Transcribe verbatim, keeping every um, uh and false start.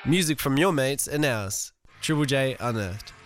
Music from your mates and ours. Triple J Unearthed.